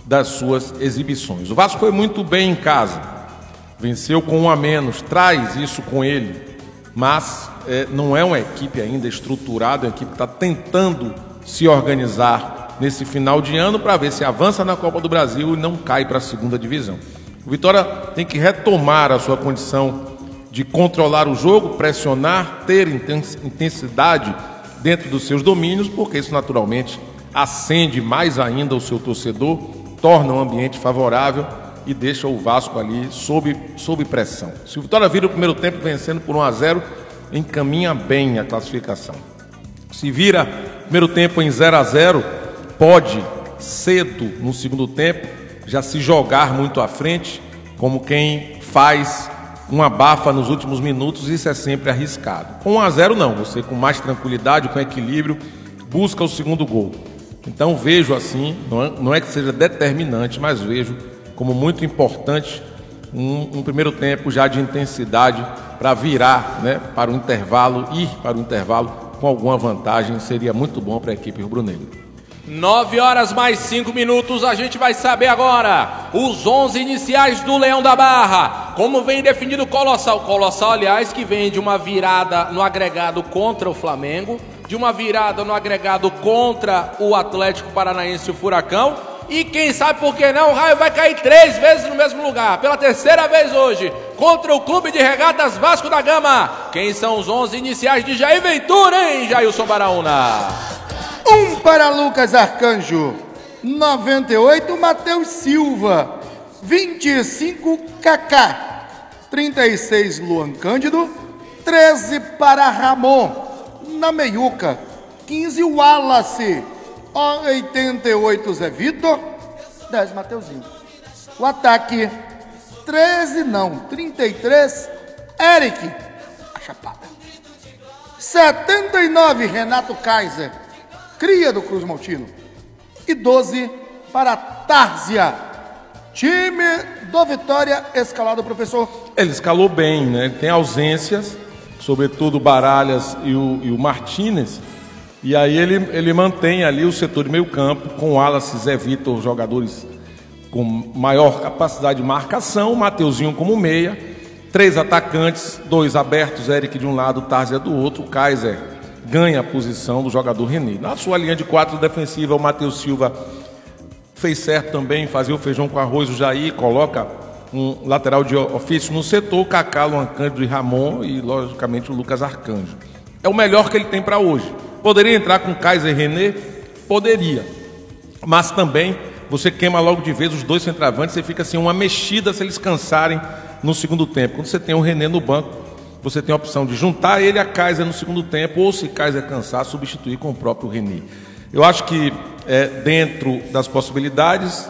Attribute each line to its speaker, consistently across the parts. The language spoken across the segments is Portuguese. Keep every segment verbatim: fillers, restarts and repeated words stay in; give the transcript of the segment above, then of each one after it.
Speaker 1: das suas exibições. O Vasco foi muito bem em casa, venceu com um a menos, traz isso com ele, mas é, não é uma equipe ainda estruturada, é uma equipe que está tentando se organizar nesse final de ano para ver se avança na Copa do Brasil e não cai para a segunda divisão. O Vitória tem que retomar a sua condição de controlar o jogo, pressionar, ter intensidade dentro dos seus domínios, porque isso naturalmente acende mais ainda o seu torcedor, torna um ambiente favorável e deixa o Vasco ali sob, sob pressão. Se o Vitória vira o primeiro tempo vencendo por um a zero, encaminha bem a classificação. Se vira o primeiro tempo em zero a zero, pode cedo no segundo tempo já se jogar muito à frente, como quem faz uma abafa nos últimos minutos, isso é sempre arriscado. Com um a zero não, você com mais tranquilidade, com equilíbrio, busca o segundo gol. Então vejo assim, não é, não é que seja determinante, mas vejo como muito importante um, um primeiro tempo já de intensidade para virar, né, para o intervalo, ir para o intervalo com alguma vantagem, seria muito bom para a equipe rubro-negra.
Speaker 2: Nove horas mais cinco minutos, a gente vai saber agora os onze iniciais do Leão da Barra. Como vem definido o Colossal. Colossal, aliás, que vem de uma virada no agregado contra o Flamengo, de uma virada no agregado contra o Atlético Paranaense e o Furacão. E quem sabe por que não, o raio vai cair três vezes no mesmo lugar, pela terceira vez hoje, contra o Clube de Regatas Vasco da Gama. Quem são os onze iniciais de Jair Ventura, hein, Jailson Baraúna?
Speaker 3: Um para Lucas Arcanjo, noventa e oito, Matheus Silva, vinte e cinco, Kaká, trinta e seis, Luan Cândido, treze para Ramon, na meiuca, quinze, Wallace, oitenta e oito, Zé Vitor, dez, Mateuzinho. O ataque, treze não, trinta e três, Eric, a chapada. setenta e nove, Renato Kaiser, cria do Cruz Maltino. E doze para Tárzia, time do Vitória, escalado, professor.
Speaker 1: Ele escalou bem, né? Tem ausências, sobretudo o Baralhas e o, e o Martínez. E aí ele, ele mantém ali o setor de meio campo, com o Wallace, Zé Vitor, jogadores com maior capacidade de marcação, o Mateuzinho como meia, três atacantes, dois abertos, Eric de um lado, Tárzia do outro, o Kaiser ganha a posição do jogador René. Na sua linha de quatro defensiva, o Matheus Silva fez certo também, fazia o feijão com arroz, o Jair coloca um lateral de ofício no setor, o Kaká, Luan Cândido e Ramon e, logicamente, o Lucas Arcanjo. É o melhor que ele tem para hoje. Poderia entrar com Kaiser e René? Poderia. Mas também você queima logo de vez os dois centroavantes, você fica assim, uma mexida se eles cansarem no segundo tempo. Quando você tem o René no banco, você tem a opção de juntar ele a Kaiser no segundo tempo, ou se Kaiser cansar, substituir com o próprio René. Eu acho que é, dentro das possibilidades,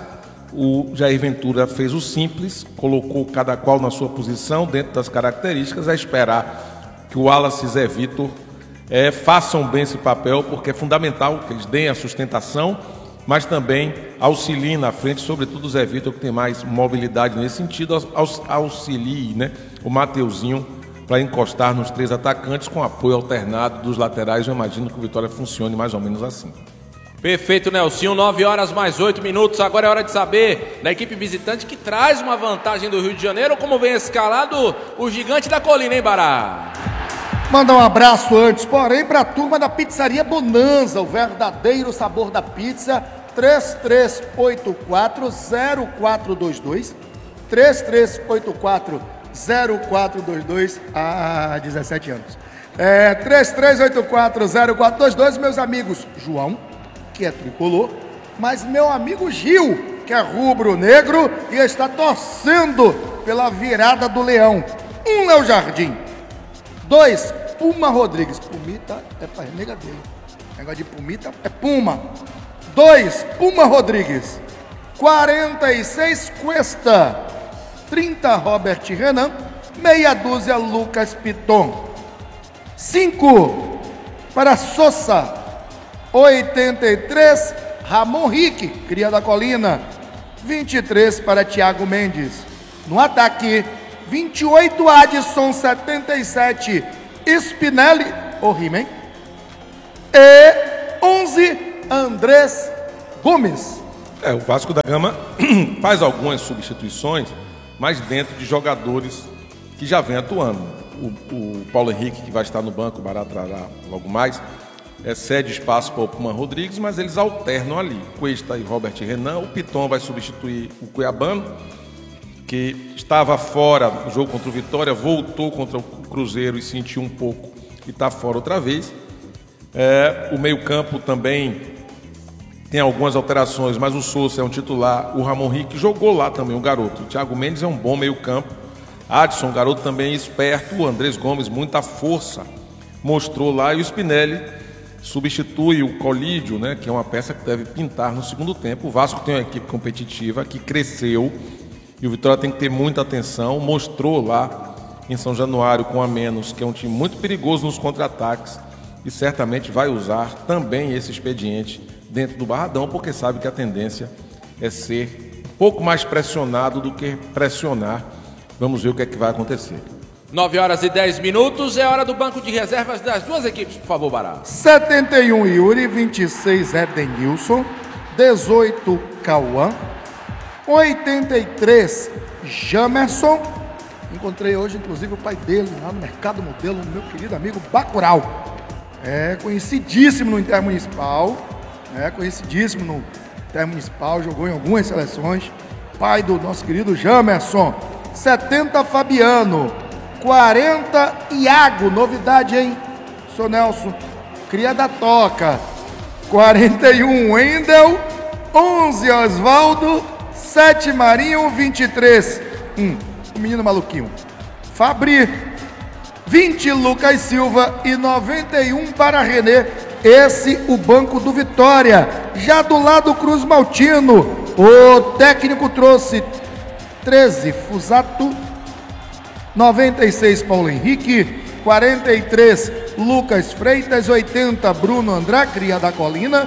Speaker 1: o Jair Ventura fez o simples, colocou cada qual na sua posição, dentro das características, a esperar que o Wallace e Zé Vitor é, façam bem esse papel, porque é fundamental que eles deem a sustentação, mas também auxiliem na frente, sobretudo o Zé Vitor, que tem mais mobilidade nesse sentido, aux, auxilie, né, o Mateuzinho para encostar nos três atacantes com apoio alternado dos laterais. Eu imagino que o Vitória funcione mais ou menos assim.
Speaker 2: Perfeito, Nelsinho. nove horas mais oito minutos. Agora é hora de saber da equipe visitante que traz uma vantagem do Rio de Janeiro. Como vem escalado o gigante da colina, hein, Bará?
Speaker 3: Mandar um abraço antes, porém, para a turma da Pizzaria Bonanza, o verdadeiro sabor da pizza. Três três oito quatro zero quatro dois dois, três três oito quatro zero quatro dois dois, há dezessete anos. É, três três oito quatro zero quatro dois dois, meus amigos João, que é tricolor, mas meu amigo Gil, que é rubro-negro e está torcendo pela virada do Leão. Um, Léo Jardim. Dois, Puma Rodrigues. Pumita é para nega dele. Negócio de Pumita é Puma. Dois, Puma Rodrigues. quarenta e seis, Cuesta. trinta, Robert Renan. Meia dúzia, Lucas Piton. Cinco, para Sosa. oitenta e três, Ramon Rick, cria da colina. vinte e três para Thiago Mendes. No ataque, vinte e oito, Adson, setenta e sete, Spinelli, o Rimen. E onze, Andrés Gomes.
Speaker 1: É, o Vasco da Gama faz algumas substituições, mas dentro de jogadores que já vem atuando. O, o Paulo Henrique, que vai estar no banco, o Bará trará logo mais, é, cede espaço para o Puman Rodrigues, mas eles alternam ali. Cuesta e Robert Renan. O Piton vai substituir o Cuiabano, que estava fora do jogo contra o Vitória, voltou contra o Cruzeiro e sentiu um pouco e está fora outra vez. É, o meio-campo também tem algumas alterações, mas o Sousa é um titular. O Ramon Henrique jogou lá também, o garoto. O Thiago Mendes é um bom meio-campo. Adson, garoto também esperto. O Andrés Gomes, muita força, mostrou lá. E o Spinelli substitui o Colídio, né, que é uma peça que deve pintar no segundo tempo. O Vasco tem uma equipe competitiva que cresceu e o Vitória tem que ter muita atenção. Mostrou lá em São Januário com a menos, que é um time muito perigoso nos contra-ataques e certamente vai usar também esse expediente dentro do Barradão, porque sabe que a tendência é ser um pouco mais pressionado do que pressionar. Vamos ver o que é que vai acontecer.
Speaker 2: nove horas e dez minutos, é hora do banco de reservas das duas equipes, por favor, Bará.
Speaker 3: setenta e um, Yuri, vinte e seis, Edenilson, dezoito, Cauã, oitenta e três, Jamerson. Encontrei hoje, inclusive, o pai dele lá no Mercado Modelo, meu querido amigo Bacurau. É conhecidíssimo no Intermunicipal, é conhecidíssimo no Intermunicipal, jogou em algumas seleções. Pai do nosso querido Jamerson. setenta, Fabiano. quarenta, Iago. Novidade, hein? Sou Nelson. Cria da Toca. quarenta e um, Wendel. onze, Osvaldo. sete, Marinho. vinte e três, hum, o menino maluquinho. Fabri. vinte, Lucas Silva. E noventa e um para Renê. Esse o banco do Vitória. Já do lado Cruz Maltino, o técnico trouxe treze, Fusato. noventa e seis, Paulo Henrique. quarenta e três, Lucas Freitas. oitenta, Bruno André, cria da Colina.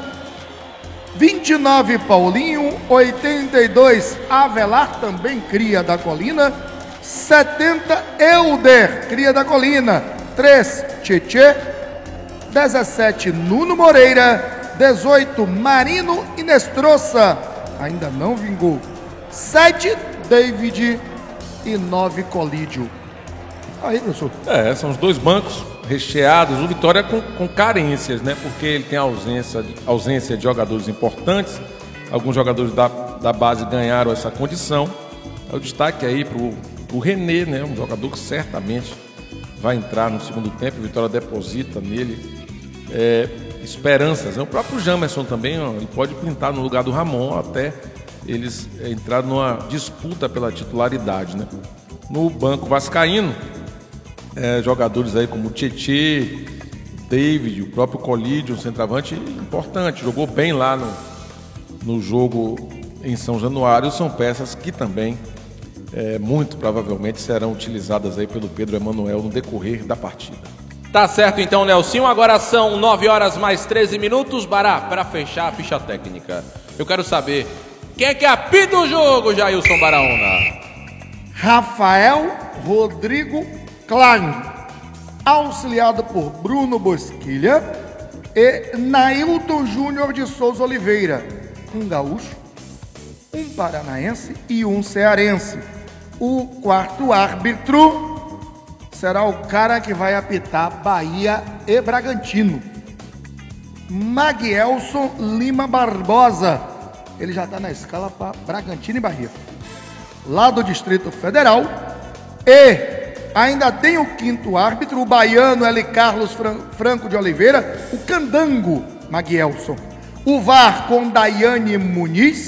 Speaker 3: vinte e nove, Paulinho. oitenta e dois, Avelar, também cria da Colina. setenta, Elder, cria da Colina. três, Tietê. dezessete, Nuno Moreira. dezoito, Marino Inestrosa, ainda não vingou. sete, David. E nove, Colídio. Aí, professor.
Speaker 1: É, são os dois bancos recheados. O Vitória com, com carências, né? Porque ele tem ausência de, ausência de jogadores importantes. Alguns jogadores da, da base ganharam essa condição. É o destaque aí pro, pro Renê, né? Um jogador que certamente vai entrar no segundo tempo. O Vitória deposita nele é, esperanças. Né? O próprio Jamerson também, ó, ele pode pintar no lugar do Ramon até eles entraram numa disputa pela titularidade, né? No banco vascaíno, é, jogadores aí como Tietê, David, o próprio Colídio, um centroavante importante, jogou bem lá no, no jogo em São Januário. São peças que também, é, muito provavelmente, serão utilizadas aí pelo Pedro Emanuel no decorrer da partida.
Speaker 2: Tá certo então, Nelsinho. Agora são nove horas mais treze minutos. Bará, para fechar a ficha técnica, eu quero saber quem é que apita o jogo, Jailson Baraúna?
Speaker 3: Rafael Rodrigo Klein, auxiliado por Bruno Bosquilha e Nailton Júnior de Souza Oliveira. Um gaúcho, um paranaense e um cearense. O quarto árbitro será o cara que vai apitar Bahia e Bragantino, Maguielson Lima Barbosa. Ele já está na escala para Bragantino e Bahia, lá do Distrito Federal. E ainda tem o quinto árbitro, o baiano L. Carlos Fran- Franco de Oliveira, o candango Maguielson. O V A R com Daiane Muniz.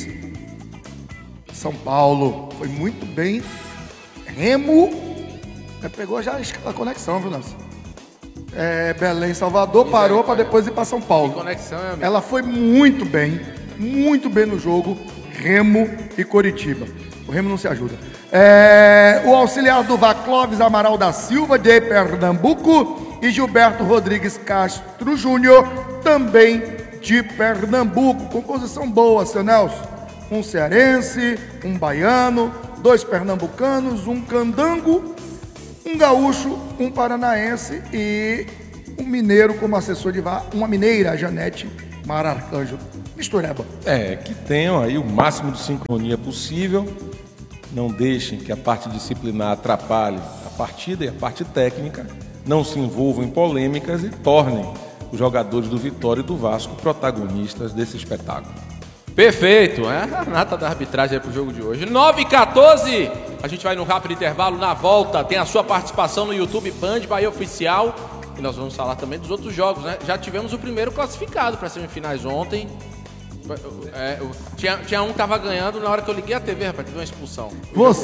Speaker 3: São Paulo foi muito bem. Remo, é, pegou já a conexão, viu, Nelson? É, Belém, Salvador, parou para depois ir para São Paulo.
Speaker 2: Que conexão, é, amigo?
Speaker 3: Ela foi muito bem, muito bem no jogo, Remo e Coritiba. O Remo não se ajuda. É, o auxiliar do V A R, Clóvis Amaral da Silva, de Pernambuco, e Gilberto Rodrigues Castro Júnior, também de Pernambuco. Composição boa, seu Nelson. Um cearense, um baiano, dois pernambucanos, um candango, um gaúcho, um paranaense e um mineiro como assessor de V A R, uma mineira, a Janete Mar Arcanjo. Mistureba.
Speaker 1: É, que tenham aí o máximo de sincronia possível, não deixem que a parte disciplinar atrapalhe a partida e a parte técnica, não se envolvam em polêmicas e tornem os jogadores do Vitória e do Vasco protagonistas desse espetáculo.
Speaker 2: Perfeito, é a nata da arbitragem para o jogo de hoje. nove e quatorze, a gente vai no rápido intervalo. Na volta tem a sua participação no YouTube Band Bahia Oficial. E nós vamos falar também dos outros jogos, né? Já tivemos o primeiro classificado para as semifinais ontem. É, tinha, tinha um que tava ganhando, na hora que eu liguei a T V, rapaz, teve uma expulsão.
Speaker 3: Você